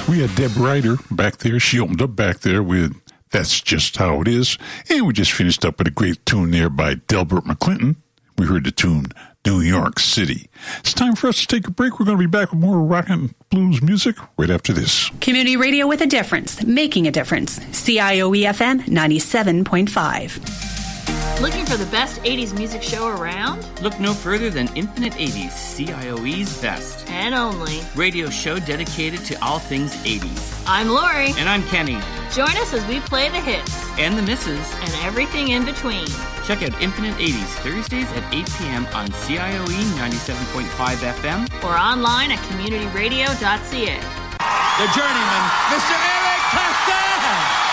We had Deb Ryder back there. She opened up back there with That's Just How It Is. And we just finished up with a great tune there by Delbert McClinton. We heard the tune New York City. It's time for us to take a break. We're going to be back with more rock and blues music right after this. Community radio with a difference, making a difference. CIOE-FM 97.5. Looking for the best 80s music show around? Look no further than Infinite 80s, CIOE's best. And only. Radio show dedicated to all things 80s. I'm Lori. And I'm Kenny. Join us as we play the hits. And the misses. And everything in between. Check out Infinite 80s Thursdays at 8 p.m. on CIOE 97.5 FM. Or online at communityradio.ca. The journeyman, Mr. Eric Clapton!